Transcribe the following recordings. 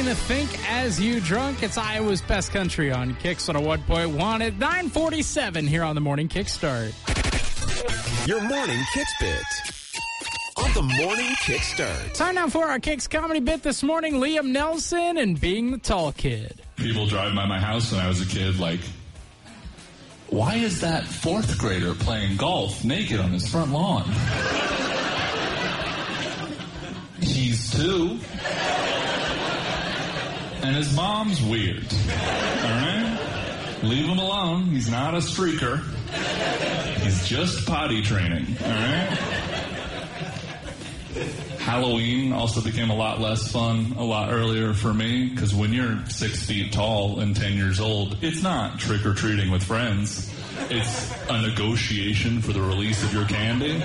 Think As You Drunk. It's Iowa's Best Country on Kicks on a 1.1 at 9:47 here on the Morning Kickstart. Your morning Kicks bit on the Morning Kickstart. Time now for our Kicks comedy bit this morning. Liam Nelson and Being the Tall Kid. People drive by my house when I was a kid like, why is that fourth grader playing golf naked on his front lawn? He's 2. And his mom's weird. All right? Leave him alone. He's not a streaker. He's just potty training. All right? Halloween also became a lot less fun a lot earlier for me, because when you're 6 feet tall and 10 years old, it's not trick-or-treating with friends. It's a negotiation for the release of your candy.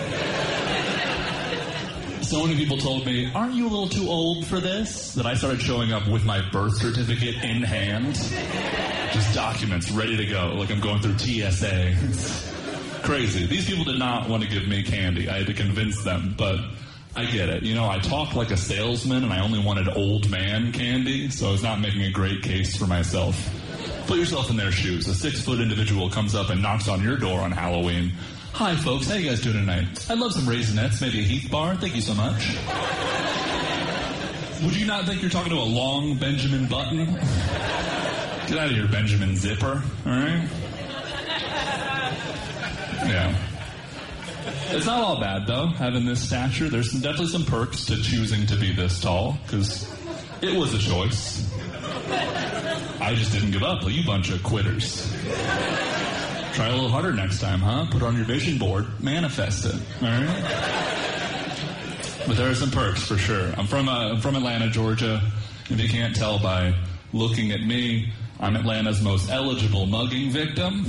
So many people told me, aren't you a little too old for this? That I started showing up with my birth certificate in hand. Just documents ready to go, like I'm going through TSA. It's crazy. These people did not want to give me candy. I had to convince them, but I get it. You know, I talk like a salesman, and I only wanted old man candy, so I was not making a great case for myself. Put yourself in their shoes. A 6-foot individual comes up and knocks on your door on Halloween. Hi, folks. How you guys doing tonight? I'd love some Raisinets, maybe a Heath bar. Thank you so much. Would you not think you're talking to a long Benjamin Button? Get out of here, Benjamin Zipper. All right? Yeah. It's not all bad, though, having this stature. There's definitely some perks to choosing to be this tall, because it was a choice. I just didn't give up, like you bunch of quitters. Try a little harder next time, huh? Put it on your vision board. Manifest it, all right? But there are some perks, for sure. I'm from Atlanta, Georgia. If you can't tell by looking at me, I'm Atlanta's most eligible mugging victim.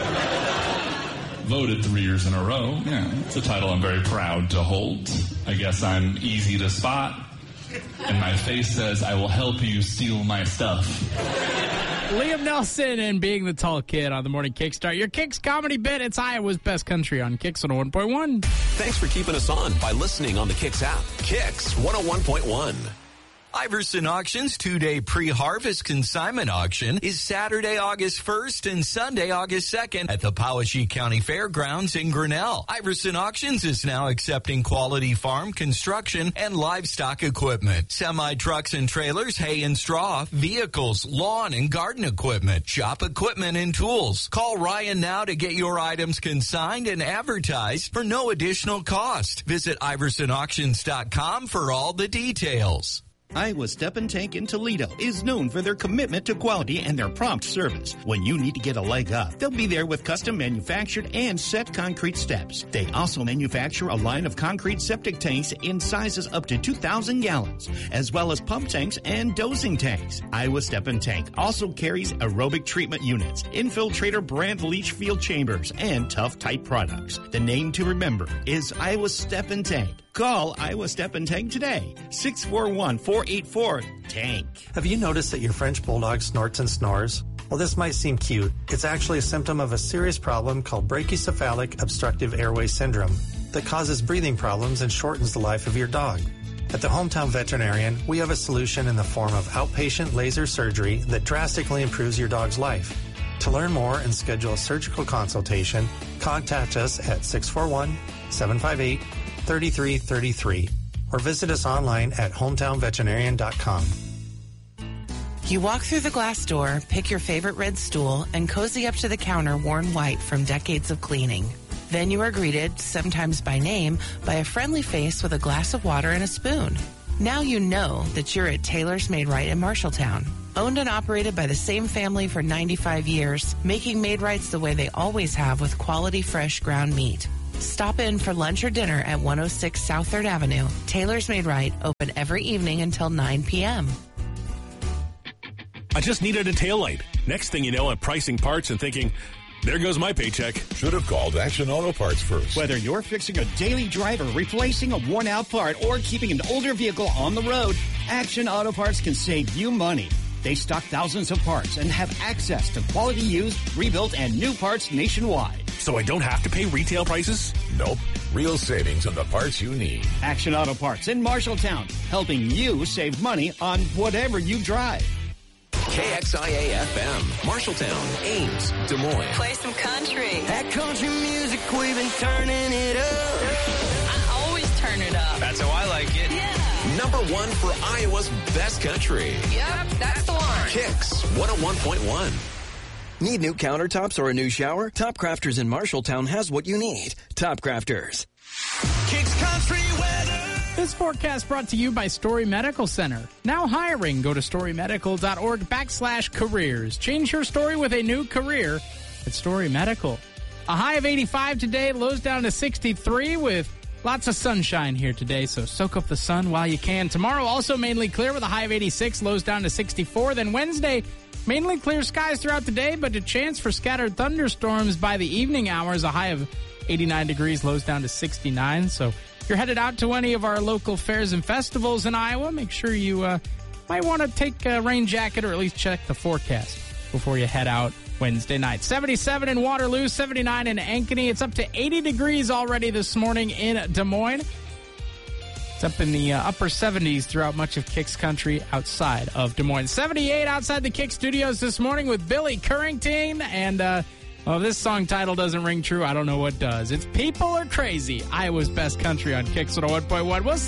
Voted 3 years in a row. Yeah, it's a title I'm very proud to hold. I guess I'm easy to spot. And my face says, I will help you steal my stuff. Liam Nelson and Being the Tall Kid on the Morning Kickstart. Your Kicks comedy bit. It's Iowa's Best Country on Kicks 101.1. Thanks for keeping us on by listening on the Kicks app. Kicks 101.1. Iverson Auctions 2-day pre-harvest consignment auction is Saturday, August 1st and Sunday, August 2nd at the Powashik County Fairgrounds in Grinnell. Iverson Auctions is now accepting quality farm, construction, and livestock equipment, semi-trucks and trailers, hay and straw, vehicles, lawn and garden equipment, shop equipment and tools. Call Ryan now to get your items consigned and advertised for no additional cost. Visit IversonAuctions.com for all the details. Iowa Step and Tank in Toledo is known for their commitment to quality and their prompt service. When you need to get a leg up, they'll be there with custom manufactured and set concrete steps. They also manufacture a line of concrete septic tanks in sizes up to 2,000 gallons, as well as pump tanks and dosing tanks. Iowa Step and Tank also carries aerobic treatment units, Infiltrator brand leach field chambers, and Tough Type products. The name to remember is Iowa Step and Tank. Call Iowa Step and Tank today, 641-484-TANK. Have you noticed that your French Bulldog snorts and snores? Well, this might seem cute. It's actually a symptom of a serious problem called brachycephalic obstructive airway syndrome that causes breathing problems and shortens the life of your dog. At the Hometown Veterinarian, we have a solution in the form of outpatient laser surgery that drastically improves your dog's life. To learn more and schedule a surgical consultation, contact us at 641-758-3333 or visit us online at hometownveterinarian.com. You walk through the glass door, pick your favorite red stool, and cozy up to the counter worn white from decades of cleaning. Then you are greeted, sometimes by name, by a friendly face with a glass of water and a spoon. Now you know that you're at Taylor's Made Right in Marshalltown. Owned and operated by the same family for 95 years, making Made Rights the way they always have with quality, fresh ground meat. Stop in for lunch or dinner at 106 South 3rd Avenue. Taylor's Made Right, open every evening until 9 p.m. I just needed a taillight. Next thing you know, I'm pricing parts and thinking, there goes my paycheck. Should have called Action Auto Parts first. Whether you're fixing a daily driver, replacing a worn-out part, or keeping an older vehicle on the road, Action Auto Parts can save you money. They stock thousands of parts and have access to quality used, rebuilt, and new parts nationwide. So I don't have to pay retail prices? Nope. Real savings on the parts you need. Action Auto Parts in Marshalltown, helping you save money on whatever you drive. KXIA FM, Marshalltown, Ames, Des Moines. Play some country. That country music, we've been turning it up. I always turn it up. That's how I like it. Yeah. Number one for Iowa's best country. Yep, that's the one. Kicks 101.1. Need new countertops or a new shower? Top Crafters in Marshalltown has what you need. Top Crafters. Kicks Country Weather. This forecast brought to you by Story Medical Center. Now hiring. Go to storymedical.org/careers. Change your story with a new career at Story Medical. A high of 85 today, lows down to 63 with lots of sunshine here today, so soak up the sun while you can. Tomorrow also mainly clear with a high of 86, lows down to 64. Then Wednesday, mainly clear skies throughout the day, but a chance for scattered thunderstorms by the evening hours. A high of 89 degrees, lows down to 69. So if you're headed out to any of our local fairs and festivals in Iowa, make sure you might want to take a rain jacket or at least check the forecast before you head out Wednesday night. 77 in Waterloo, 79 in Ankeny. It's up to 80 degrees already this morning in Des Moines. It's up in the upper 70s throughout much of Kicks Country outside of Des Moines. 78 outside the Kicks studios this morning with Billy Currington. And, this song title doesn't ring true. I don't know what does. It's People Are Crazy, Iowa's best country on Kicks 101.1. We'll see